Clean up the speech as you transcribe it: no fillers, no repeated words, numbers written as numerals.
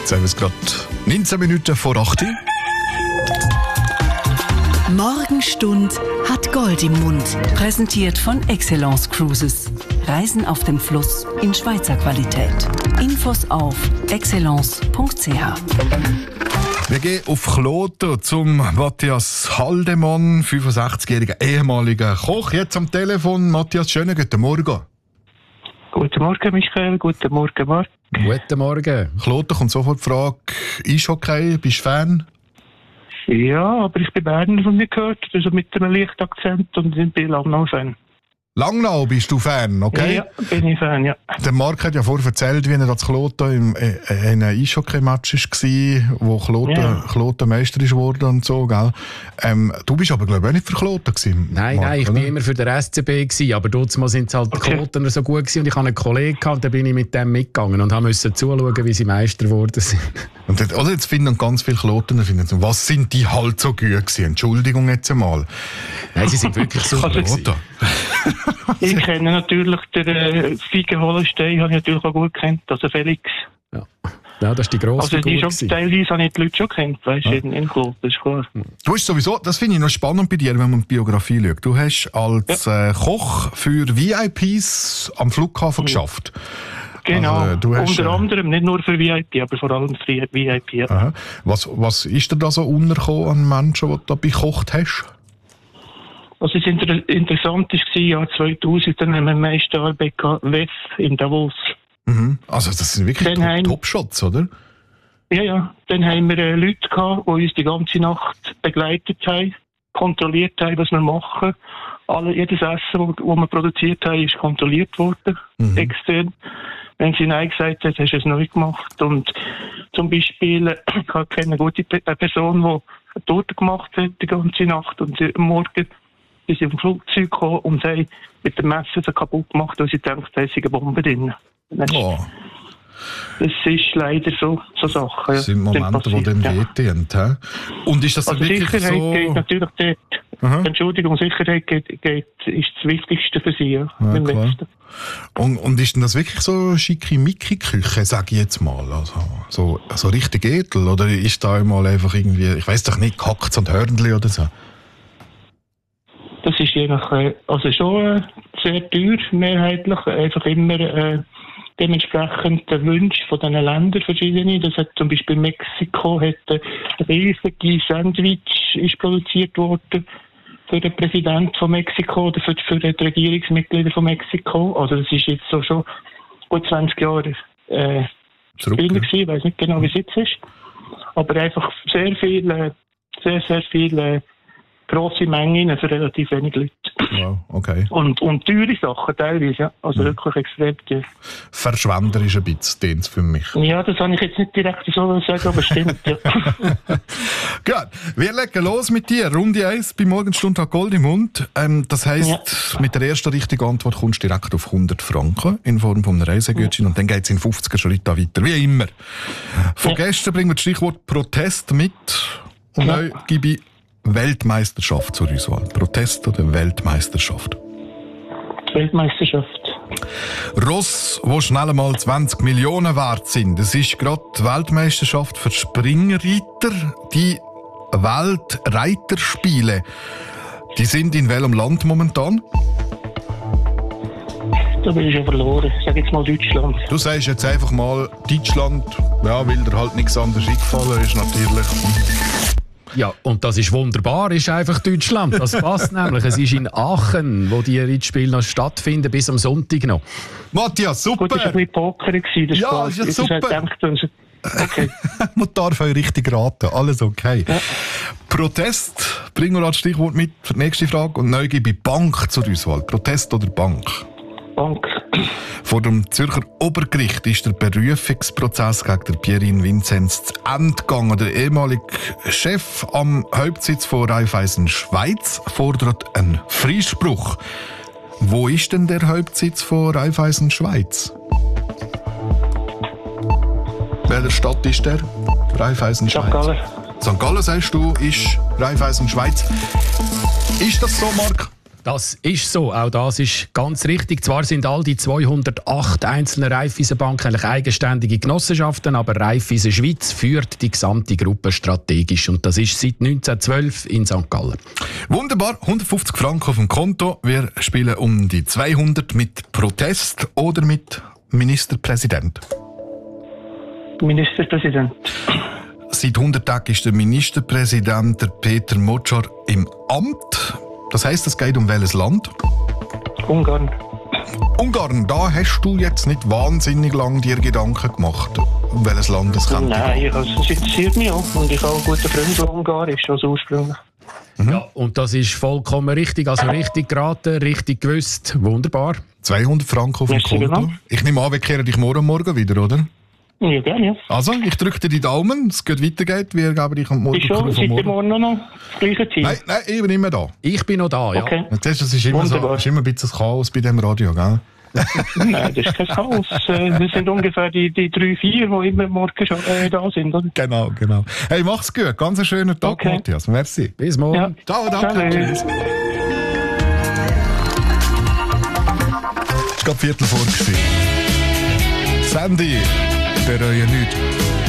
Jetzt haben wir es gerade 19 Minuten vor 8 Uhr. Morgenstund hat Gold im Mund. Präsentiert von Excellence Cruises. Reisen auf dem Fluss in Schweizer Qualität. Infos auf excellence.ch. Wir gehen auf Kloten zum Matthias Haldemann, 65-jähriger ehemaliger Koch. Jetzt am Telefon. Matthias, schönen guten Morgen. Guten Morgen, Michael. Guten Morgen, Marc. Guten Morgen. Kloten kommt sofort die Frage, Eishockey, bist du Fan? Ja, aber ich bin Berner von mir gehört, also mit einem leichten Akzent und ich bin Langnau-Fan. Langnau bist du Fan, okay? Ja, bin ich Fan, ja. Der Marc hat ja vorher erzählt, wie er das Kloten in einem Eishockey-Match war, wo Kloten Meister ist geworden und so, gell? Du bist aber, glaube ich, auch nicht für Kloten gewesen. Nein, Marc, ich oder? war immer für den SCB gewesen, aber dort sind halt die Klotener so gut gewesen und ich hatte einen Kollegen gehabt, da bin ich mit dem mitgegangen und musste zuschauen, wie sie Meister geworden sind. Und jetzt finden ganz viele Klotener, was sind die halt so gut gewesen? Entschuldigung jetzt einmal. Nein, sie sind wirklich super gewesen. Ich kenne natürlich den Fiege Hollenstein, habe ich natürlich auch gut gekannt, also Felix. Ja, das ist die grosse Also die schon, teilweise habe ich die Leute schon gekannt, weißt du, in Kloten, das ist klar. Du hast sowieso, das finde ich noch spannend bei dir, wenn man die Biografie schaut. Du hast als Koch für VIPs am Flughafen geschafft. Genau, also, du hast, unter anderem, nicht nur für VIP, aber vor allem für VIP. Ja. Aha. Was ist dir da so untergekommen an Menschen, die du da bekocht hast? Also das Interessante war, im Jahr 2000, dann haben wir Meisterarbeit WEF in Davos. Mhm. Also das sind wirklich Top-Shots, oder? Ja. Dann haben wir Leute gehabt, die uns die ganze Nacht begleitet haben, kontrolliert haben, was wir machen. Jedes Essen, das wir produziert haben, ist kontrolliert worden, extern. Wenn sie Nein gesagt hat, hast du es neu gemacht. Und zum Beispiel, ich kenne eine gute Person, die eine Torte gemacht hat die ganze Nacht und am Morgen ist sie auf dem Flugzeug gekommen und sie haben mit dem Messer so kaputt gemacht, weil sie denkt, da ist eine Bombe drin. Oh. Das ist leider so Sachen. Das sind Momente, die dem wehtun. Ja. Und ist das also wirklich Sicherheit so... geht natürlich dort. Aha. Entschuldigung, Sicherheit geht, ist das Wichtigste für sie. Ja, klar. Und ist denn das wirklich so schicki-micki-Küche, sage ich jetzt mal? Also, so richtig edel? Oder ist da einmal einfach irgendwie, ich weiss doch nicht, Hackts und Hörnli oder so? Das ist je nach, also schon sehr teuer, mehrheitlich. Einfach immer dementsprechend der Wunsch von diesen Ländern verschiedene. Das hat zum Beispiel Mexiko, hat ein riesiges Sandwich ist produziert worden für den Präsidenten von Mexiko oder für die Regierungsmitglieder von Mexiko. Also das ist jetzt so schon gut 20 Jahre Zurück, gewesen. Ich weiß nicht genau, wie es jetzt ist. Aber einfach sehr viel grosse Mengen für relativ wenig Leute. Wow, okay. Und teure Sachen teilweise, ja. Also wirklich extrem teuer. Verschwenderisch ein bisschen, für mich. Ja, das habe ich jetzt nicht direkt so sagen, aber stimmt, ja. Gut, wir legen los mit dir. Runde 1 bei Morgenstund hat Gold im Mund. Das heisst, mit der ersten richtigen Antwort kommst du direkt auf 100 Franken in Form von einem Reisegutschein und dann geht es in 50er Schritten weiter, wie immer. Von gestern bringen wir das Stichwort Protest mit und neu gebe ich Weltmeisterschaft zur Auswahl. Protest oder Weltmeisterschaft? Weltmeisterschaft. Ross, die schnell einmal 20 Millionen wert sind. Das ist gerade die Weltmeisterschaft für Springreiter. Die Weltreiterspiele, die sind in welchem Land momentan? Da bin ich schon verloren. Ich sage jetzt mal Deutschland. Du sagst jetzt einfach mal Deutschland, ja, weil dir halt nichts anderes eingefallen ist, natürlich. Ja, und das ist wunderbar, ist einfach Deutschland. Das passt nämlich. Es ist in Aachen, wo die Reitspiele noch stattfinden, bis am Sonntag noch. Matthias, super! Gut, das war ein bisschen Poker. Das ja, ist ja super. Okay. Man darf euch richtig raten, alles okay. Ja. Protest, bringen wir als Stichwort mit für die nächste Frage. Und neu gebe ich Bank zur Auswahl. Protest oder Bank? Bank. Vor dem Zürcher Obergericht ist der Berufungsprozess gegen den Pierin Vinzenz zu Ende gegangen. Der ehemalige Chef am Hauptsitz von Raiffeisen Schweiz fordert einen Freispruch. Wo ist denn der Hauptsitz von Raiffeisen Schweiz? Welcher Stadt ist der? Raiffeisen Schweiz. St. Gallen. St. Gallen, sagst du, ist Raiffeisen Schweiz. Ist das so, Marc? Das ist so, auch das ist ganz richtig. Zwar sind all die 208 einzelnen Raiffeisenbanken eigentlich eigenständige Genossenschaften, aber Raiffeisen Schweiz führt die gesamte Gruppe strategisch und das ist seit 1912 in St. Gallen. Wunderbar, 150 Franken auf dem Konto. Wir spielen um die 200 mit Protest oder mit Ministerpräsident. Ministerpräsident. Seit 100 Tagen ist der Ministerpräsident der Peter Motschar im Amt. Das heisst, es geht um welches Land? Ungarn. Ungarn, da hast du jetzt nicht wahnsinnig lang dir Gedanken gemacht, um welches Land es könnte. Nein, es interessiert mich auch. Und ich habe einen guten Freund, der Ungarisch ist, also ursprünglich. Ja, und das ist vollkommen richtig, also richtig geraten, richtig gewusst. Wunderbar. 200 Franken auf dem Konto. Ich nehme an, wir kehren dich morgen wieder, oder? Ja, gerne, ja. Also, ich drücke dir die Daumen, es geht weitergeht, wir geben dich am Morgen. Bist du seit dem Morgen noch das gleiche Team? Nein, ich bin immer da. Ich bin noch da, ja. Okay. Das ist immer so, ist immer ein bisschen Chaos bei dem Radio, gell? Nein, das ist kein Chaos. Wir sind ungefähr die 3, 4, die immer morgen schon da sind, oder? Genau. Hey, mach's gut, ganz einen schönen Tag, Okay. Matthias. Merci. Bis morgen. Ja. Ciao, danke. Salut. Tschüss. Es war gerade 15:15. Sandy, bereue nichts.